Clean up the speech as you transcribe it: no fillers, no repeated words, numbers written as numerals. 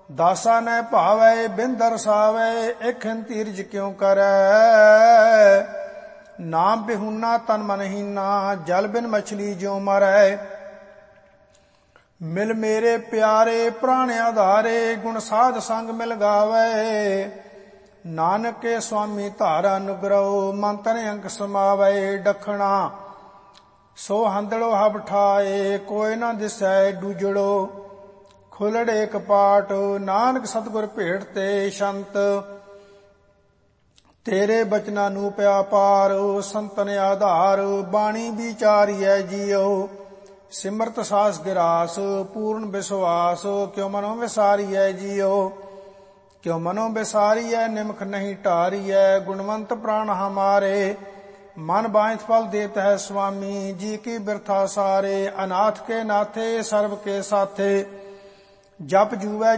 दासा न भावै बिन दरसावै एखिन तीरज क्यों करै। नाम बिहुना तन मनहीना जल बिन मछली ज्यों मरै। मिल मेरे प्यारे प्राण आधारे गुण साध संग मिल गावै। नानक के स्वामी धारा अनुग्रहो मन तन अंक समावै। डखना सो हंदड़ो हब ठाए कोई न दिसै डूजड़ो। खुलड़े कपाट नानक सतगुर भेट ते संत। तेरे बचना नू प्या पार संतन आधार। बाणी विचारियै जियो सिमरत सास गिरास। पूर्ण विश्वास क्यों मनो विसारियै जियो। क्यों मनो विसारियै निमख नहीं टारियै। गुणवंत प्राण हमारे मन बांझ फल देत है स्वामी। जी की बिरथा सारे अनाथ के नाथे सर्व के साथे। जप जूवै